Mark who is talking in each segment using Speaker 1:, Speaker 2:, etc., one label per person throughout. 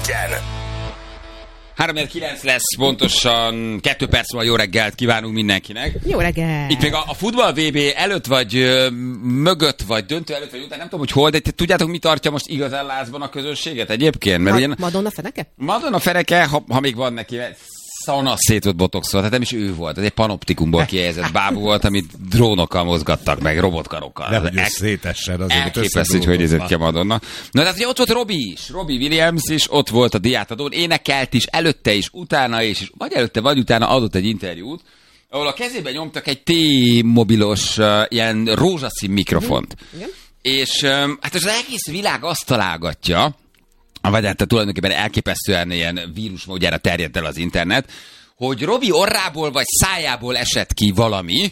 Speaker 1: reggel.
Speaker 2: 3-9 lesz, pontosan 2 perc van, jó reggelt kívánunk mindenkinek.
Speaker 3: Jó reggelt!
Speaker 2: Itt még a futball VB előtt vagy mögött, vagy döntő előtt, vagy után, nem tudom, hogy hol, de tudjátok, mi tartja most igazán lázban a közönséget egyébként? Mert ugye,
Speaker 3: Madonna feneke?
Speaker 2: Madonna feneke, ha még van neki, szana szét volt botoxol, tehát nem is ő volt, ez egy panoptikumból kihelyezett bábú volt, amit drónokkal mozgattak meg, robotkarokkal.
Speaker 4: Nem, hogy szétessen azért.
Speaker 2: Elképesztő, hogy nézett ki a Madonna. Na, tehát ugye ott volt Robbie is, Robbie Williams is, ott volt a diátadón, énekelt is, előtte is, utána is, és vagy előtte, vagy utána adott egy interjút, ahol a kezében nyomtak egy T-mobilos ilyen rózsaszín mikrofont. És hát az egész világ azt találgatja, vagy hát tulajdonképpen elképesztően ilyen vírusmódjára terjedt el az internet, hogy Robbie orrából vagy szájából esett ki valami.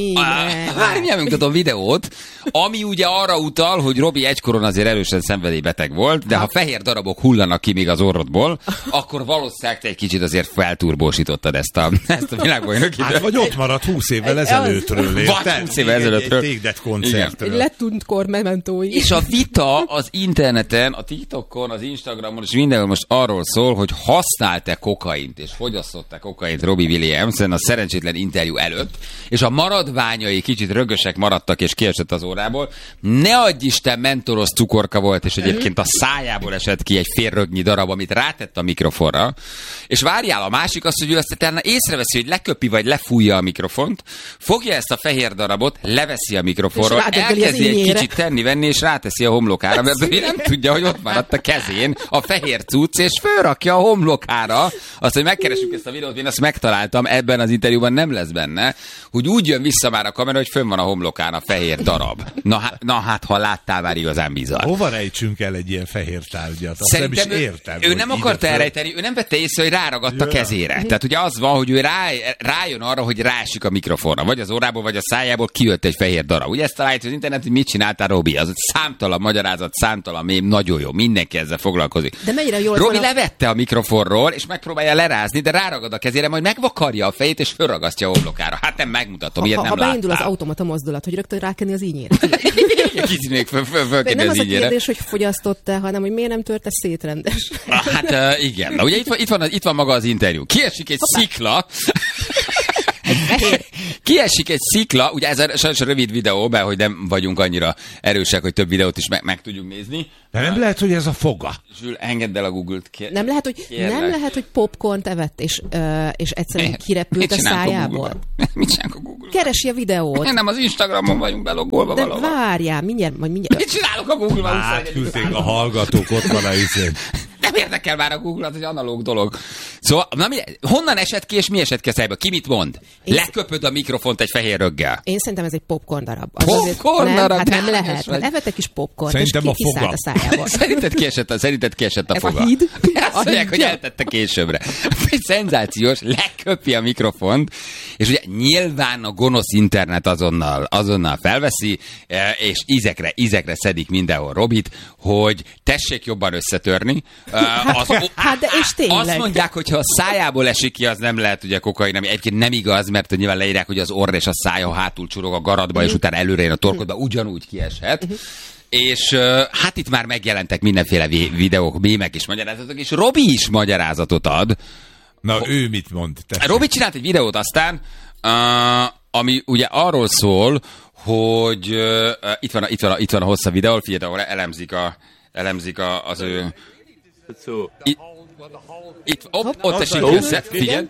Speaker 2: Mindjárt megmutatom videót, ami ugye arra utal, hogy Robbie egykoron azért erősen szenvedélybeteg volt, de ha fehér darabok hullanak ki még az orrodból, akkor valószínűleg te egy kicsit azért felturbósítottad ezt a világbajnoki időt.
Speaker 4: Hát vagy ott maradt 20 évvel ezelőttről.
Speaker 2: Vagy 20 évvel ezelőttről.
Speaker 4: Egy Take That koncertről.
Speaker 3: Egy letűnt kor mementói.
Speaker 2: És a vita az interneten, a TikTokon, az Instagramon és mindenhol most arról szól, hogy használta kokaint és fogyasztotta kokaint Robbie Williamson a szerencsétlen interjú előtt, és a maradványai kicsit rögösek maradtak és kiesett az órából. Ne adj Isten, mentoros cukorka volt, és egyébként a szájából esett ki egy félrögnyi darab, amit rátett a mikrofonra. És várjál, a másik az, hogy ő azt észreveszi, hogy leköpi vagy lefújja a mikrofont, fogja ezt a fehér darabot, leveszi a mikrofonról, elkezdi egy kicsit tenni-venni, és ráteszi a homlokára, mert ő nem tudja, hogy ott maradt a kezén a fehér cucc, és fölrakja a homlokára. Azt, hogy megkeressük ezt a videót, én azt megtaláltam, ebben az interjúban nem lesz benne, hogy úgy jön vissza már a kamera, hogy fönn van a homlokán a fehér darab. Na hát, ha láttál, már igazán bizarr.
Speaker 4: Hova rejtsünk el egy ilyen fehér tárgyat? Azt
Speaker 2: szerintem
Speaker 4: nem is értem.
Speaker 2: Ő nem akarta elrejteni, ő nem vette észre, hogy ráragadt a kezére. Tehát ugye az van, hogy ő rájön arra, hogy ráesik a mikrofonra. Vagy az órából, vagy a szájából kijött egy fehér darab. Ugye ezt találja az internet, hogy mit csináltál, Robbie? Az egy számtalan magyarázat, számtalan mém, nagyon jó. Mindenki ezzel foglalkozik.
Speaker 3: De mennyire jól
Speaker 2: Robbie levette a mikrofonról, és megpróbálja lerázni, de ráragad a kezére, majd megvakarja a fejét, és fölragasztja a homlokára. Hát nem megmutatom, ilyet nem láttál.
Speaker 3: Ha beindul az automata mozdulat, hogy rögtön rákenni az ínyére.
Speaker 2: Kicsit még fölkenni
Speaker 3: nem
Speaker 2: az
Speaker 3: az a
Speaker 2: ínyére.
Speaker 3: kérdés, hogy fogyasztott-e, hanem hogy miért nem törte szét rendes.
Speaker 2: Hát igen. Na, ugye itt van maga az interjú. Kiesik egy szikla. Kiesik egy szikla, ugye ez sajnos a rövid videó, mert hogy nem vagyunk annyira erősek, hogy több videót is meg tudjuk nézni.
Speaker 4: De nem lehet, hogy ez a foga.
Speaker 2: Zsül, engedd el a Google-t.
Speaker 3: Nem lehet, hogy popcornt evett, és egyszerűen kirepült a szájából.
Speaker 2: Mit csinálunk a Google-ban?
Speaker 3: Keresi a videót.
Speaker 2: Nem, az Instagramon vagyunk belogolva
Speaker 3: de
Speaker 2: valahol.
Speaker 3: Várjál, mindjárt.
Speaker 2: Mit csinálok a Google-ban?
Speaker 4: Átküldték a hallgatók, ott van a izé.
Speaker 2: Nem érdekel már a Google, az egy analóg dolog. Szóval, honnan esett ki, és mi esett ki a szájába? Ki mit mond? Leköpöd a mikrofont egy fehér röggel.
Speaker 3: Én szerintem ez egy popcorn darab.
Speaker 2: Popcorn darab?
Speaker 3: Hát nem lehet. Evett egy kis popcorn, és kiszállt a szájából.
Speaker 2: Szerinted kiesett a foga?
Speaker 3: A híd?
Speaker 2: Azt mondják, hogy eltette későbbre. Egy szenzációs, leköpi a mikrofont, és ugye nyilván a gonosz internet azonnal felveszi, és ízekre szedik mindenhol Robit, hogy tessék jobban összetörni.
Speaker 3: De és tényleg.
Speaker 2: Azt mondják, hogy ha a szájából esik ki, az nem lehet ugye kokain, ami egyébként nem igaz, mert nyilván leírják, hogy az orr és a szája hátul csurog a garatba, és utána előre jön a torkodba, ugyanúgy kieshet. És hát itt már megjelentek mindenféle videók, mémek és magyarázatok, és Robbie is magyarázatot ad.
Speaker 4: Na, ő mit mond?
Speaker 2: Robbie csinált egy videót aztán, ami ugye arról szól, hogy itt van a hosszabb videó, figyelj, ahol elemzik az ő... Ott esik össze, figyelj.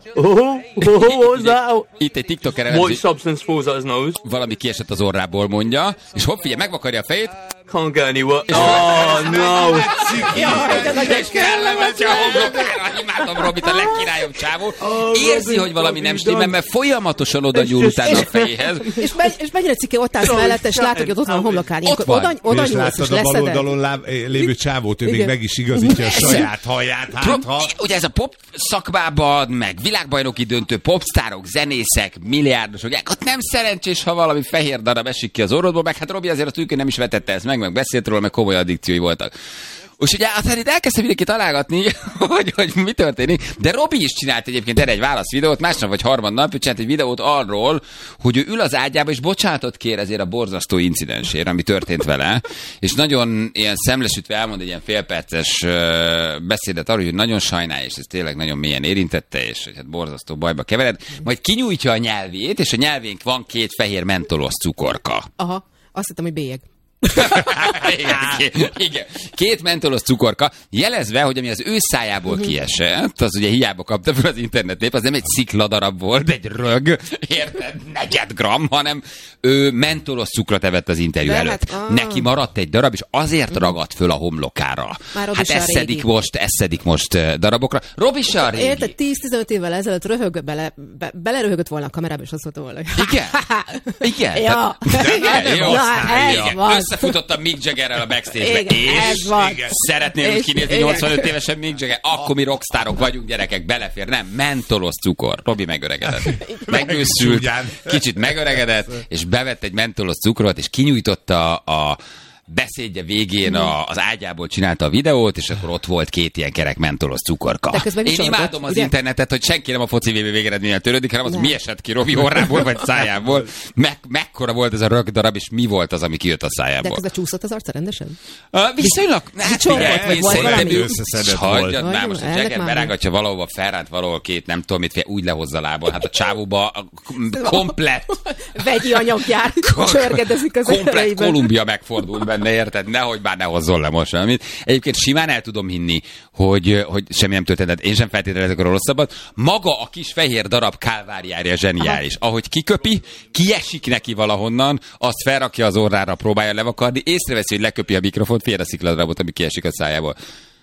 Speaker 2: Itt egy TikToker elemzi. Valami kiesett az orrából, mondja, és figyelj, megvakarja a fejét.
Speaker 5: Can't get anywhere. Oh, no.
Speaker 2: És kellemetlen a homlokára. Imádom Robit, a legkirályobb csávó. Érzi, hogy valami nem stimmel, mert folyamatosan oda nyúl utána a fejéhez.
Speaker 3: És mennyire cikke ott állsz mellette, és látod, hogy ott van a homlokán. Oda
Speaker 4: és láttad a bal oldalon lévő csávót, ő még meg is igazítja a saját haját.
Speaker 2: Ugye ez a pop szakmában, meg világbajnoki döntő, popstárok, zenészek, milliárdosok, ott nem szerencsés, ha valami fehér darab esik ki az orrodból, meg hát Robbie azért a tűkön nem is vetette ezt meg beszélt róla, meg komoly addikciói voltak. És ugye aztán itt elkezdte mindenki találgatni, hogy mi történik, de Robi is csinált egyébként erre egy válaszvideót, másnap vagy harmadnap, ő csinált egy videót arról, hogy ő ül az ágyába, és bocsánatot kér ezért a borzasztó incidensért, ami történt vele, és nagyon ilyen szemlesütve elmond egy ilyen félperces beszédet arról, hogy nagyon sajnálja, és ez tényleg nagyon mélyen érintette, és hogy hát borzasztó bajba kevered, majd kinyújtja a nyelvét, és a nyelvénk van 2 fehér mentolos cukorka.
Speaker 3: Aha, azt hittem, hogy bélyeg.
Speaker 2: Igen. 2 mentolos cukorka, jelezve, hogy ami az ő szájából kiesett, az ugye hiába kapta fel az internetnép, az nem egy szikladarab volt, egy rög, érted, 4 gram, hanem ő mentolos cukrot evett az interjú előtt. Neki maradt egy darab, és azért ragadt föl a homlokára. Hát eszedik most darabokra. Robi se a régi.
Speaker 3: Érted, 10-15 évvel ezelőtt beleröhögött volna a kamerába, és azt mondta volna, hogy...
Speaker 2: Igen.
Speaker 3: Ja.
Speaker 2: Összefutottam Mick Jaggerrel a backstage-be, és szeretnél úgy kinézni 85 évesen Mick Jagger, akkor mi rockstárok vagyunk, gyerekek, belefér, nem, mentolos cukor. Robi megöregedett. Megőszült, kicsit megöregedett, és bevett egy mentolos cukrot, és kinyújtotta a beszédje végén az ágyából csinálta a videót, és akkor ott volt 2 ilyen kerek mentolos cukorka. Én imádom az internetet, hogy senki nem a foci VB végeredménnyel törődik, hanem az, mi esett ki Robi orrából vagy szájából. Mekkora volt ez a rögdarab, és mi volt az, ami kijött a szájából.
Speaker 3: De közben csúszott az arca rendesen?
Speaker 2: Viszonylag.
Speaker 3: Szerintem
Speaker 4: összeszedett volt.
Speaker 2: Már most a Jagger berágatja valahova, felránt valahol 2, nem tudom mit, úgy lehozza lából. Hát a csávóba komplett.
Speaker 3: Vegyi anyag jár, csörgedezik az
Speaker 2: komplet Kolumbia megfordult benne, érted? Nehogy már ne hozzon le most semmit. Egyébként simán el tudom hinni, hogy semmi nem történt. Én sem feltételezek a rosszabbat. Maga a kis fehér darab kálváriája zseniális. Ahogy kiköpi, kiesik neki valahonnan, azt felrakja az orrára, próbálja levakarni, észreveszi, hogy leköpi a mikrofont, fél a szikladarabot, ami kiesik a szájából.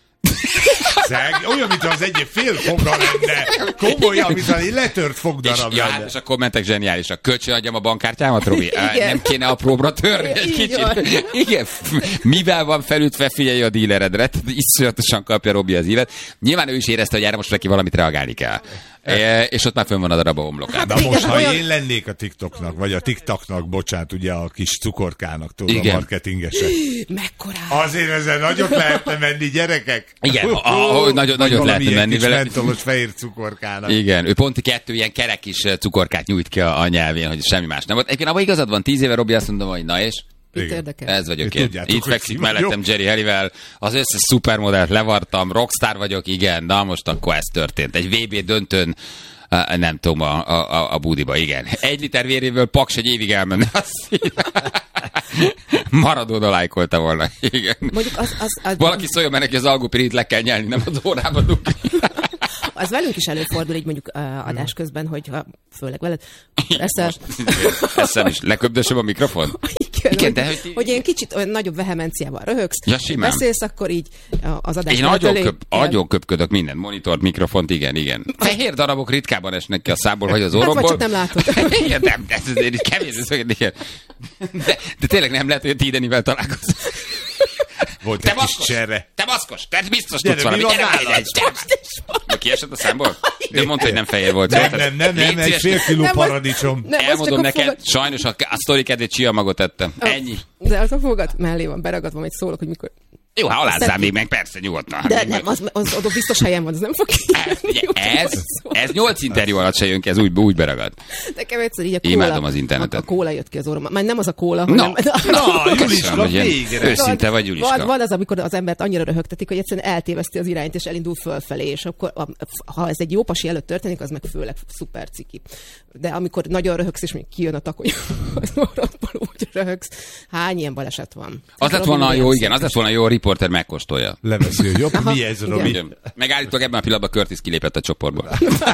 Speaker 4: Olyan, mintha az egy fél foga lenne. Komolyan, mintha egy letört fogdarab lenne.
Speaker 2: És a kommentek zseniálisak. Kölcsön adjam a bankkártyámat, Robi? Nem kéne apróbra törni egy kicsit? Igen. Mivel van felütve, figyelj a díleredre. Iszonyatosan kapja Robi az ívet. Nyilván ő is érezte, hogy erre most neki valamit reagálni kell. És ott már fönn van a darab a homlokán.
Speaker 4: Na most, ha én lennék a TikToknak, vagy a TikToknak, bocsánat, ugye a kis cukorkának, tudod, a marketingesek.
Speaker 3: Mekkora?
Speaker 4: Azért ezzel nagyot lehetne menni, gyerekek.
Speaker 2: Igen, nagyot lehetne menni vele.
Speaker 4: Mentolos fehér cukorkának.
Speaker 2: Igen, ő pont 2 ilyen kerek kis cukorkát nyújt ki a nyelvén, hogy semmi más nem volt. Egyébként abban igazad van, 10 éve Robi azt mondom, hogy na és... Ez vagyok én. Itt fekszik mellettem Jerry Halliwell, az összes szupermodellt levartam, rockstar vagyok, igen, na most akkor ez történt. Egy VB döntőn, nem tudom, a budiba, igen. 1 liter véréből Paks egy évig elmenne. Maradona lájkolta volna, igen. Valaki szóljon, mert neki az algopirit le kell nyelni, nem az órába dugni.
Speaker 3: Az velünk is előfordul, így mondjuk adás közben, hogy főleg veled eszel.
Speaker 2: Eszem is. Leköbdösöm a mikrofon?
Speaker 3: Igen, de hogy ilyen kicsit olyan nagyobb vehemenciával röhögsz, beszélsz, akkor így az adás.
Speaker 2: Én agyon köpködök minden monitort, mikrofont, igen. Fehér darabok ritkában esnek ki a szából, vagy az orromból.
Speaker 3: Hát, vagy csak nem látod.
Speaker 2: Igen, nem, ez kevés, de tényleg nem lehet, hogy a Tidenivel találkozom.
Speaker 4: Volt egy kis cserre.
Speaker 2: Te maszkos, te biztos tudsz valamit. Gyere, kiesett a számból? De mondta, hogy nem fehér volt.
Speaker 4: Nem, egy fél kiló paradicsom.
Speaker 2: Elmondom neked, sajnos a sztori kedvét csiamagot ettem. Ennyi.
Speaker 3: De az a fogad mellé van beragadva, majd szólok, hogy mikor...
Speaker 2: Jó, ha alázzál még meg, persze, nyugodtan.
Speaker 3: De nem, az oda biztos helyen van, az nem fog
Speaker 2: Ez 8 interjú alatt se jön ki, ez úgy beragad.
Speaker 3: Nekem egyszer így a kóla.
Speaker 2: Imádom az internetet.
Speaker 3: A kóla jött ki az orromban. Már nem az a kóla, hanem...
Speaker 4: Juliska, végre.
Speaker 2: Őszinte vagy, Juliska.
Speaker 3: Van az, amikor az embert annyira röhögtetik, hogy egyszerűen eltéveszti az irányt, és elindul fölfelé, és akkor, ha ez egy jó pasi előtt történik, az meg főleg szuper ciki. De amikor nagyon röhögsz, és még kijön a takony, az orrodból úgy röhögsz. Hány ilyen baleset van?
Speaker 2: Az lett volna jó, igen, az lett volna jó, a riporter megkóstolja.
Speaker 4: Leveszi, hogy jobb, mi ez, Robi?
Speaker 2: Megállítólag ebben a pillanatban Curtis kilépett a csoportból.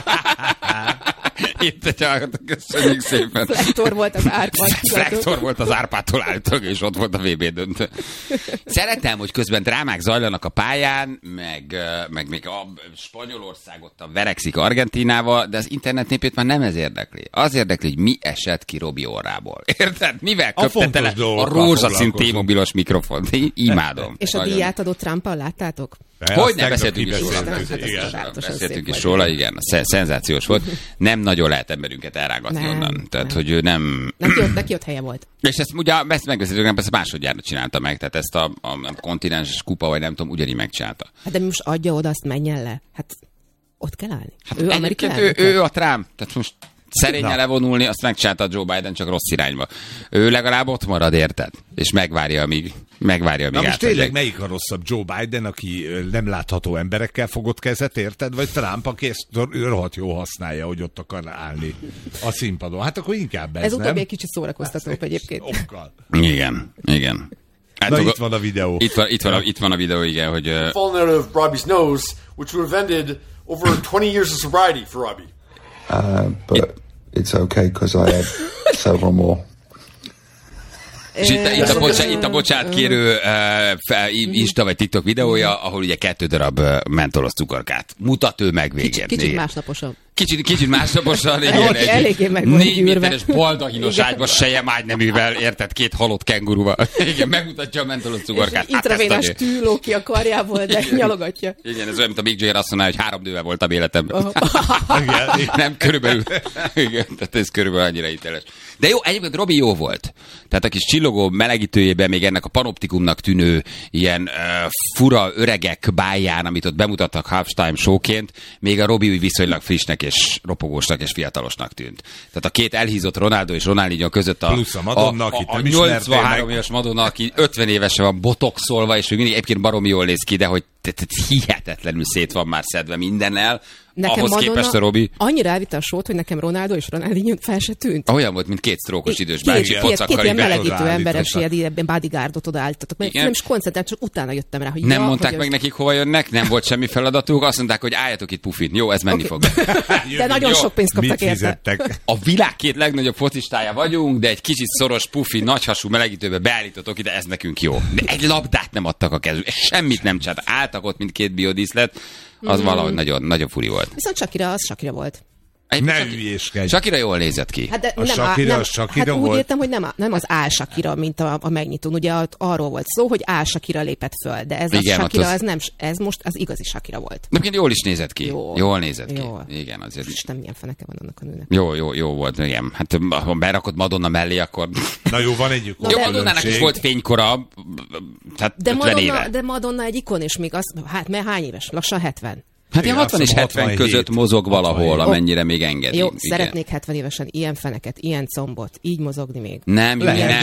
Speaker 2: Itt egy hallgatok, köszönjük szépen. Flektor volt az Árpától állítólag, és ott volt a VB döntő. Szeretem, hogy közben drámák zajlanak a pályán, meg még a Spanyolország ott verekszik Argentínával, de az internet népét már nem ez érdekli. Az érdekli, hogy mi esett ki Robi orrából. Érted? Mivel köptette le a rózsaszín T-mobilos mikrofont? Imádom.
Speaker 3: És a díját adott Trump-al láttátok?
Speaker 2: Hogy nem beszéltünk is róla? Beszéltünk is róla, igen. Szenzációs volt. Nem nagyon lehet emberünket elrágatni onnan. Tehát, hogy ő nem...
Speaker 3: Neki ott helye volt.
Speaker 2: És ezt ugye megbeszéltük, persze másodjára csinálta meg. Tehát ezt a kontinens kupa, vagy nem tudom, ugyanígy megcsinálta.
Speaker 3: Hát de most adja oda, azt menjen le. Hát ott kell állni.
Speaker 2: Hát ő amerikai. Ő a Trump. Tehát most szerényen levonulni, azt megcsinálta Joe Biden, csak rossz irányba. Ő legalább ott marad, érted? És megvárja, amíg
Speaker 4: Na most tényleg melyik a rosszabb? Joe Biden, aki nem látható emberekkel fogott kezet, érted? Vagy Trump, aki ezt rohadt jó használja, hogy ott akar állni a színpadon? Hát akkor inkább ez nem?
Speaker 3: utóbbi egy kicsit szórakoztatóbb egyébként.
Speaker 2: Igen.
Speaker 4: Na itt van a videó.
Speaker 2: Itt van a videó, igen, hogy...
Speaker 1: Falling out of Robbie's nose, which would have ended over 20 years of sobriety for Robbie.
Speaker 6: But it's okay because I had several more.
Speaker 2: És itt a bocsánatkérő Insta vagy TikTok videója, ahol ugye 2 darab mentolos cukorkát mutat ő meg végén.
Speaker 3: Kicsit másnaposan.
Speaker 2: Kicsit másnaposan, igen.
Speaker 3: Eléggé meg van
Speaker 2: 4 méteres baldahinos ágyba selyemneművel, érted, 2 halott kenguruval. Igen, megmutatja a mentolos cukorkát.
Speaker 3: És intravénás tű ló ki a karjából, de nyalogatja.
Speaker 2: Igen, ez olyan, mint a Mick Jagger azt mondaná, hogy 3 nővel voltam életemben. Nem, körülbelül. Igen, tehát ez körülbelül annyira hiteles. De jó, egyébként Robi jó volt. Tehát a kis csillogó melegítőjében még ennek a panoptikumnak tűnő ilyen fura öregek báján, amit ott bemutattak halftime showként, még a Robi úgy viszonylag frissnek és ropogósnak és fiatalosnak tűnt. Tehát a 2 elhízott Ronaldo és Ronaldinho között a 83 éves Madonna, aki 50 évesen van botoxolva, és még mindig egyébként baromi jól néz ki, de hogy hihetetlenül szét van már szedve mindennel.
Speaker 3: Nekem
Speaker 2: ahhoz képest a Robi...
Speaker 3: annyira elvitte a sót, hogy nekem Ronaldo és Ronaldinho fel se tűnt.
Speaker 2: Olyan volt, mint 2 sztrókos idős bácsi
Speaker 3: pocakkal. 2 ilyen melegítő emberes, ilyen bodyguardot odaállítottak. Mert nem is koncentrált, csak utána jöttem rá, hogy
Speaker 2: nem mondták meg nekik, hova jönnek, nem volt semmi feladatuk, azt mondták, hogy álljatok itt pufin. Jó, ez menni fog.
Speaker 3: De nagyon sok pénzt kaptak érte.
Speaker 2: A világ 2 legnagyobb focistája vagyunk, de egy kicsit szoros, pufi, nagyhasú melegítőbe beállítottok ide, ez nekünk jó. De egy labdát nem adtak a kezük, semmit nem csináltak. Álltak ott, mint 2 biodíszlet. Az valahogy nagyon, nagyon furi volt.
Speaker 3: Viszont Shakira volt.
Speaker 4: Ne hülyéskedj.
Speaker 2: Shakira jól nézett ki.
Speaker 3: Hát de
Speaker 4: Shakira
Speaker 3: úgy értem, hogy nem az Al Shakira, mint a megnyitón. Ugye arról volt szó, hogy Al Shakira lépett föl, de ez igen, a Shakira, ez most az igazi Shakira volt.
Speaker 2: Egyébként jól is nézett ki. Jól nézett ki. Igen, azért.
Speaker 3: Isten, milyen feneke van annak a nőnek.
Speaker 2: Jó volt, igen. Hát ha berakod Madonna mellé, akkor...
Speaker 4: Na jó, van egy
Speaker 2: jó, Madonnának is volt fénykora, tehát 50 éve.
Speaker 3: De Madonna egy ikon, és még az, hát mert hány éves? Lassan 70.
Speaker 2: Hát ilyen 60 és 70 között mozog valahol, amennyire még engedi.
Speaker 3: Jó, szeretnék 70 évesen ilyen feneket, ilyen combot, így mozogni még.
Speaker 2: Nem,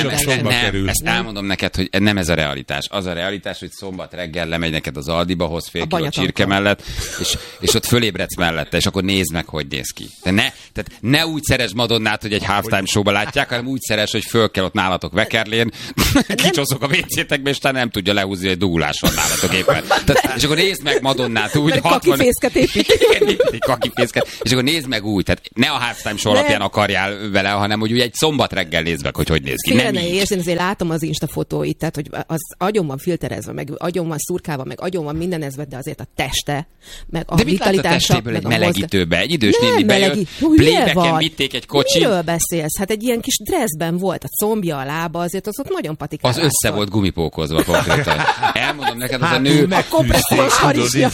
Speaker 2: ezt elmondom neked, hogy nem ez a realitás. Az a realitás, hogy szombat reggel lemegy neked az Aldiba, hoz fél kiló csirke mellett, és ott fölébredsz mellette, és akkor nézd meg, hogy néz ki. Tehát ne úgy szeres Madonnát, hogy egy halftime showba látják, hanem úgy szeres, hogy föl kell ott nálatok vekerlén, kicsoszok a WC-tekbe, és nem tudja lehúzni egy duguláson nálatok éppen. És akkor nézd meg Madonnát úgy,
Speaker 3: kakifészket épít.
Speaker 2: Kakifészket. És akkor nézd meg úgy, tehát ne a halftime show alapján akarjál vele, hanem hogy ugye egy szombat reggel nézd meg, hogy néz ki.
Speaker 3: Félre ne érts, én azért látom az Insta fotóit, tehát hogy az agyon van filterezve, meg agyon van szurkálva, meg agyon van mindenezve, de azért a teste, meg a vitalitása, meg
Speaker 2: a melegítőbe, egy idős néni bejött, plébeken vitték egy kocsit.
Speaker 3: Miről beszélsz? Hát egy ilyen kis dresszben volt, a combja, a lába, azért az ott nagyon patikál.
Speaker 2: Az össze volt gumipókozva konkrétan. Elmondom neked, az a nő...
Speaker 3: A kompressziós harisnya.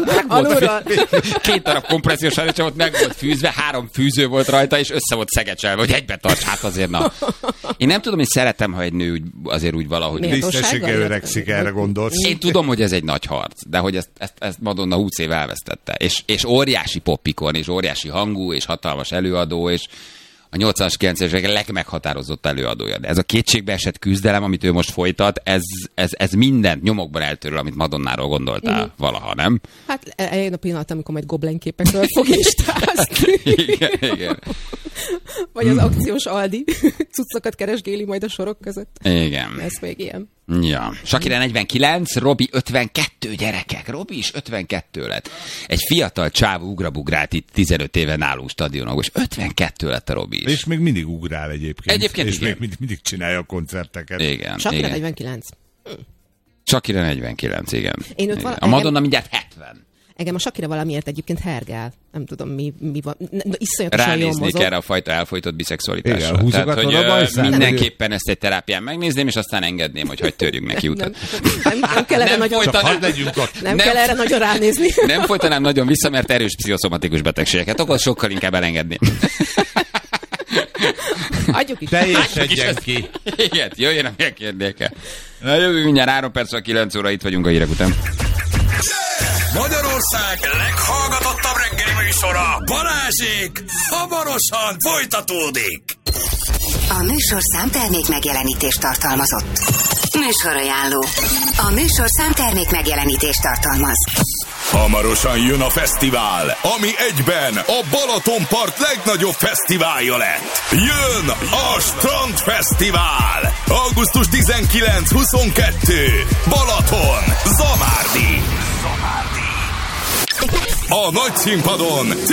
Speaker 2: 2 darab kompressziós harisnya volt, meg volt fűzve, 3 fűző volt rajta, és össze volt szegecselve, hogy egybe tarts, hát azért na. Én nem tudom, hogy szeretem, ha egy nő azért úgy valahogy...
Speaker 4: Tisztességgel öregszik, erre gondolsz.
Speaker 2: Én tudom, hogy ez egy nagy harc, de hogy ezt Madonna 20 év elvesztette. És óriási popikon, és óriási hangú, és hatalmas előadó, és a 80-as, 90-es évek legmeghatározott előadója. De ez a kétségbeesett küzdelem, amit ő most folytat, ez minden nyomokban eltörül, amit Madonnáról gondoltál valaha, nem?
Speaker 3: Hát eljön a pillanat, amikor majd goblenképekről fog istázni.
Speaker 2: Igen.
Speaker 3: Vagy az akciós Aldi cuccokat keresgéli majd a sorok között.
Speaker 2: Igen.
Speaker 3: Ez még ilyen.
Speaker 2: Ja. Shakira 49, Robi 52, gyerekek. Robi is 52 lett. Egy fiatal csávó ugrabugrált itt 15 éve nálunk stadionokban, és 52 lett a Robi is.
Speaker 4: És még mindig ugrál egyébként. És
Speaker 2: igen.
Speaker 4: még mindig csinálja a koncerteket.
Speaker 2: Igen.
Speaker 3: Shakira 49.
Speaker 2: Shakira 49, igen.
Speaker 3: Igen.
Speaker 2: A Madonna mindjárt 70.
Speaker 3: Engem a Shakira valamiért egyébként hergel. Nem tudom, mi van. Iszonyatosan jól mozog.
Speaker 2: Ránéznék erre a fajta elfojtott biszexualitásra.
Speaker 4: Igen,
Speaker 2: Tehát, hogy
Speaker 4: a bajszát,
Speaker 2: mindenképpen ezt egy terápián megnézném, és aztán engedném, hogy hagy törjünk neki utat.
Speaker 3: Nem kell erre nagyon... Nem kell erre nagyon ránézni.
Speaker 2: Nem folytanám nagyon vissza, mert erős pszichoszomatikus betegségeket okoz, sokkal inkább elengedném.
Speaker 3: Adjuk is.
Speaker 4: Teljesedjen ki.
Speaker 2: Igen, jöjjön a megkérdéke. Na, jövő mindjárt 3 perc, 9 óra, itt vagyunk a hírek után.
Speaker 7: Magyarország leghallgatottabb reggeli műsora, Balázsék, hamarosan folytatódik.
Speaker 8: A műsorszám termék megjelenítést tartalmazott. Műsorajánló. A műsorszám termék megjelenítést tartalmaz.
Speaker 7: Hamarosan jön a fesztivál, ami egyben a Balatonpart legnagyobb fesztiválja lett. Jön a Strandfesztivál! Augusztus 19-22. Balaton, Zamárdi. A nagy színpadon